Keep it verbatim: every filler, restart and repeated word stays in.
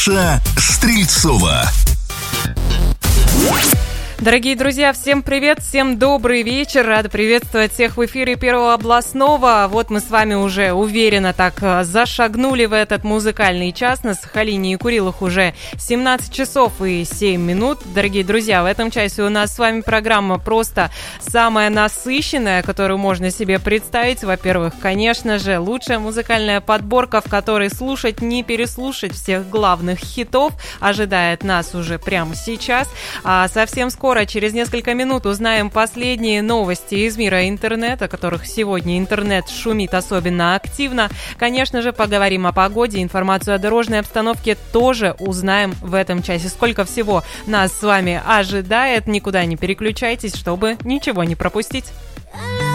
Стрельцова. Дорогие друзья, всем привет, всем добрый вечер. Рада приветствовать всех в эфире Первого областного. Вот мы с вами уже уверенно так зашагнули в этот музыкальный час. На Сахалине и Курилах уже семнадцать часов и семь минут. Дорогие друзья, в этом часе у нас с вами программа просто самая насыщенная, которую можно себе представить. Во-первых, конечно же, лучшая музыкальная подборка, в которой слушать, не переслушать всех главных хитов, ожидает нас уже прямо сейчас. А совсем скоро, через несколько минут, узнаем последние новости из мира интернета, которых сегодня интернет шумит особенно активно. Конечно же, поговорим о погоде, информацию о дорожной обстановке тоже узнаем в этом часе. Сколько всего нас с вами ожидает, никуда не переключайтесь, чтобы ничего не пропустить.